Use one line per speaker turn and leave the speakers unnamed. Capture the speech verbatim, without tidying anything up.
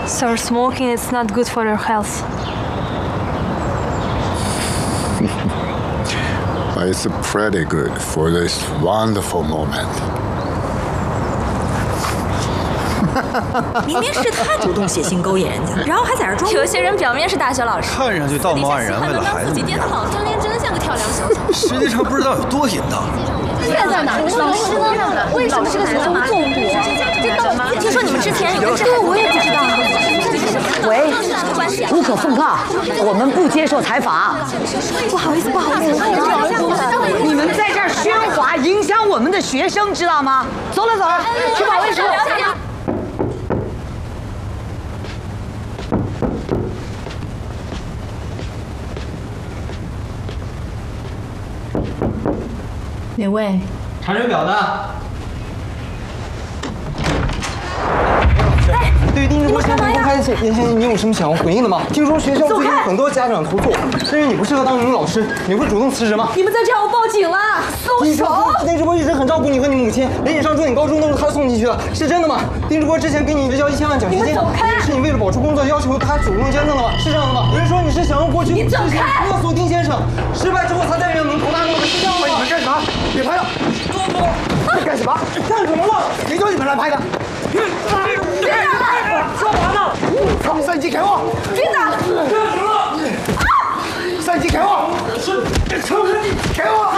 So smoking is not good for your health.
But it's pretty good for this wonderful moment.
明明是他主动写信勾引人家，然后还在这装。
有些人表面是大学老师，
看上去道貌岸然，为了孩子。自己
颠倒，张莲真像个跳梁小丑。
实际上不知道有多淫荡。
现在哪？老师呢？为什么这个学生不中毒？这到底？听说你们之前有个这个我也不知道。
喂，无可奉告，我们不接受采访。
不好意思，不好意思，
你们在这儿喧哗，影响我们的学生，知道吗？走了走了，去保卫室。
哪位？
查水表的。对于丁志波先生公开的言行，你有什么想要回应的吗？听说学校最近很多家长投诉，认为你不适合当语文老师，你会主动辞职吗？
你们再这样，我报警了！松手！
丁志波一直很照顾你和你母亲，连你上重点高中都是他送进去的，是真的吗？丁志波之前给你一直交一千万奖学金，是你为了保住工作要求他主动捐赠的吗？是这样的吗？有人说你是想用过去的事情勒索丁先生，失败之后才在院门口大闹的，是这样吗？
你们干什么？别拍了！你干什么？
干什么了？
谁叫你们来拍的？
干嘛呢？
把相机给我！
别打！
干什么？
相机给我！
是，给我！
给我！